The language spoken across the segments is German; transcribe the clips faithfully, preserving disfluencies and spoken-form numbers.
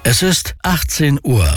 Es ist achtzehn Uhr.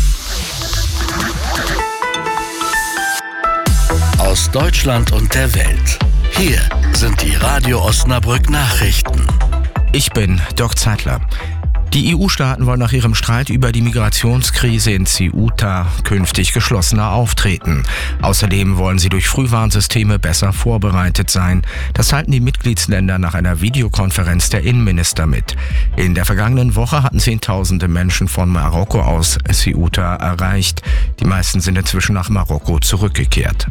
Aus Deutschland und der Welt. Hier sind die Radio Osnabrück Nachrichten. Ich bin Dirk Zeitler. Die E U-Staaten wollen nach ihrem Streit über die Migrationskrise in Ceuta künftig geschlossener auftreten. Außerdem wollen sie durch Frühwarnsysteme besser vorbereitet sein. Das teilten die Mitgliedsländer nach einer Videokonferenz der Innenminister mit. In der vergangenen Woche hatten Zehntausende Menschen von Marokko aus Ceuta erreicht. Die meisten sind inzwischen nach Marokko zurückgekehrt.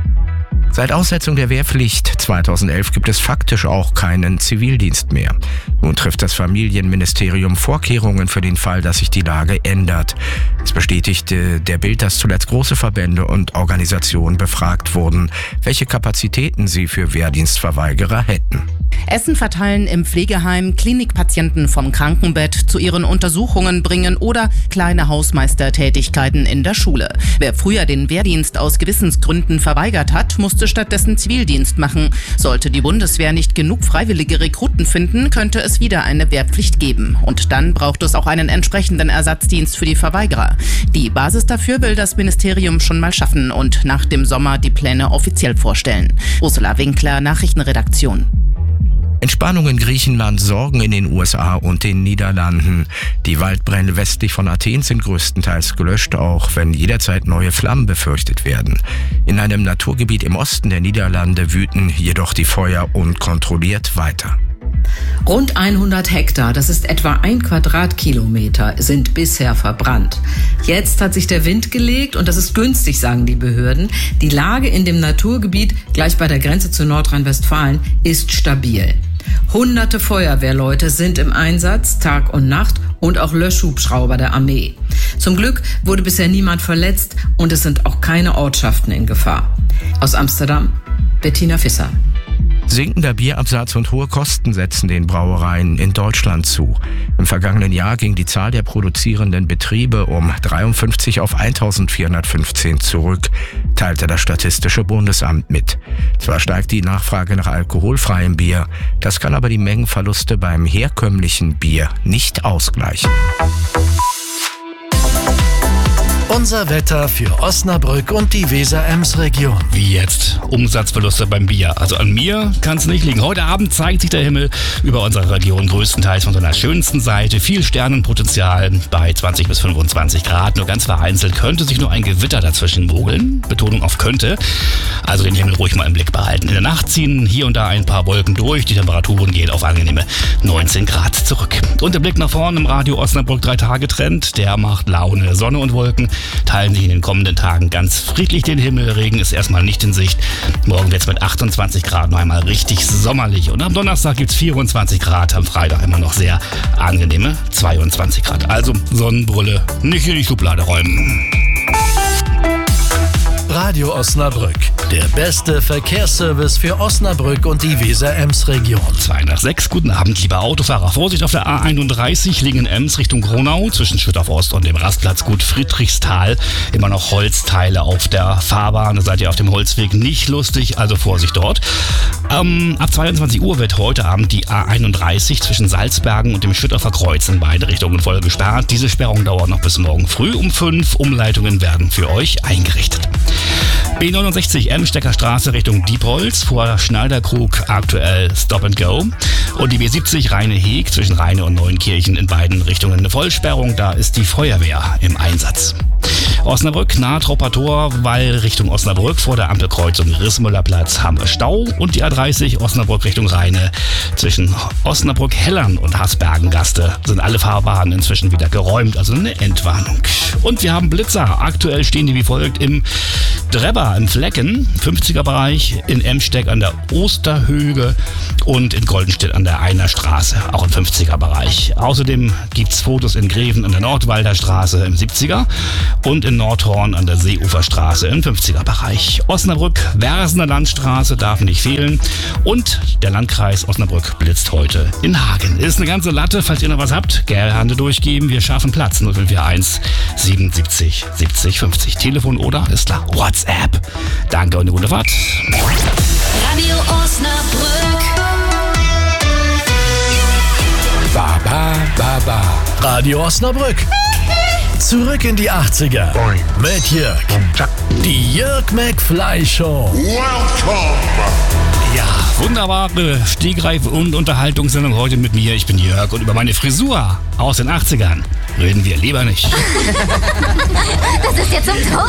Seit Aussetzung der Wehrpflicht zweitausendelf gibt es faktisch auch keinen Zivildienst mehr. Nun trifft das Familienministerium Vorkehrungen für den Fall, dass sich die Lage ändert. Es bestätigte der Bild, dass zuletzt große Verbände und Organisationen befragt wurden, welche Kapazitäten sie für Wehrdienstverweigerer hätten. Essen verteilen im Pflegeheim, Klinikpatienten vom Krankenbett zu ihren Untersuchungen bringen oder kleine Hausmeistertätigkeiten in der Schule. Wer früher den Wehrdienst aus Gewissensgründen verweigert hat, musste stattdessen Zivildienst machen. Sollte die Bundeswehr nicht genug freiwillige Rekruten finden, könnte es wieder eine Wehrpflicht geben. Und dann braucht es auch einen entsprechenden Ersatzdienst für die Verweigerer. Die Basis dafür will das Ministerium schon mal schaffen und nach dem Sommer die Pläne offiziell vorstellen. Ursula Winkler, Nachrichtenredaktion. Entspannung in Griechenland, Sorgen in den U S A und den Niederlanden. Die Waldbrände westlich von Athen sind größtenteils gelöscht, auch wenn jederzeit neue Flammen befürchtet werden. In einem Naturgebiet im Osten der Niederlande wüten jedoch die Feuer unkontrolliert weiter. Rund hundert Hektar, das ist etwa ein Quadratkilometer, sind bisher verbrannt. Jetzt hat sich der Wind gelegt und das ist günstig, sagen die Behörden. Die Lage in dem Naturgebiet, gleich bei der Grenze zu Nordrhein-Westfalen, ist stabil. Hunderte Feuerwehrleute sind im Einsatz, Tag und Nacht, und auch Löschhubschrauber der Armee. Zum Glück wurde bisher niemand verletzt und es sind auch keine Ortschaften in Gefahr. Aus Amsterdam, Bettina Visser. Sinkender Bierabsatz und hohe Kosten setzen den Brauereien in Deutschland zu. Im vergangenen Jahr ging die Zahl der produzierenden Betriebe um dreiundfünfzig auf eintausendvierhundertfünfzehn zurück, teilte das Statistische Bundesamt mit. Zwar steigt die Nachfrage nach alkoholfreiem Bier, das kann aber die Mengenverluste beim herkömmlichen Bier nicht ausgleichen. Unser Wetter für Osnabrück und die Weser-Ems-Region. Wie jetzt? Umsatzverluste beim Bier. Also an mir kann es nicht liegen. Heute Abend zeigt sich der Himmel über unserer Region größtenteils von seiner schönsten Seite. Viel Sternenpotenzial bei zwanzig bis fünfundzwanzig Grad. Nur ganz vereinzelt könnte sich nur ein Gewitter dazwischen mogeln. Betonung auf könnte. Also den Himmel ruhig mal im Blick behalten. In der Nacht ziehen hier und da ein paar Wolken durch. Die Temperaturen gehen auf angenehme neunzehn Grad zurück. Und der Blick nach vorne im Radio Osnabrück drei Tage Trend. Der macht Laune. Sonne und Wolken teilen sich in den kommenden Tagen ganz friedlich den Himmel. Regen ist erstmal nicht in Sicht. Morgen wird es mit achtundzwanzig Grad noch einmal richtig sommerlich. Und am Donnerstag gibt es vierundzwanzig Grad. Am Freitag immer noch sehr angenehme zweiundzwanzig Grad. Also Sonnenbrille nicht in die Schublade räumen. Radio Osnabrück, der beste Verkehrsservice für Osnabrück und die Weser-Ems-Region. zwei nach sechs, guten Abend, lieber Autofahrer. Vorsicht auf der A einunddreißig, Lingen-Ems Richtung Gronau, zwischen Schüttorf Ost und dem Rastplatz Gut Friedrichsthal. Immer noch Holzteile auf der Fahrbahn, da seid ihr auf dem Holzweg nicht lustig, also Vorsicht dort. Ähm, ab zweiundzwanzig Uhr wird heute Abend die A einunddreißig zwischen Salzbergen und dem Schüttorfer Kreuz in beide Richtungen voll gesperrt. Diese Sperrung dauert noch bis morgen früh um fünf. Umleitungen werden für euch eingerichtet. B neunundsechzig Emstecker Straße Richtung Diepholz, vor Schneiderkrug aktuell Stop and Go. Und die B siebzig Rheine-Heg zwischen Rheine und Neunkirchen in beiden Richtungen eine Vollsperrung, da ist die Feuerwehr im Einsatz. Osnabrück, nahe Tropper weil Richtung Osnabrück vor der Ampelkreuzung Rissmüllerplatz haben wir Stau. Und die A dreißig Osnabrück Richtung Rheine zwischen Osnabrück-Hellern und Hasbergen-Gaste sind alle Fahrbahnen inzwischen wieder geräumt, also eine Entwarnung. Und wir haben Blitzer. Aktuell stehen die wie folgt im Drebber im Flecken, fünfziger Bereich, in Emsteck an der Osterhöhe und in Goldenstedt an der Einer Straße, auch im fünfziger Bereich. Außerdem gibt es Fotos in Greven an der Nordwalder Straße im siebziger und in Nordhorn an der Seeuferstraße im fünfziger Bereich. Osnabrück, Wersener Landstraße darf nicht fehlen und der Landkreis Osnabrück blitzt heute in Hagen. Ist eine ganze Latte, falls ihr noch was habt, gerne durchgeben, wir schaffen Platz. null fünf vier eins siebenundsiebzig siebzig fünfzig. Telefon oder, ist klar, WhatsApp. Danke und eine gute Fahrt. Radio Osnabrück. Baba, Baba. Radio Osnabrück. Zurück in die achtziger mit Jörg. Die Jörg McFly Show. Ja, wunderbare Stegreif- und Unterhaltungssendung heute mit mir. Ich bin Jörg und über meine Frisur aus den achtzigern reden wir lieber nicht. Das ist ja zum Tode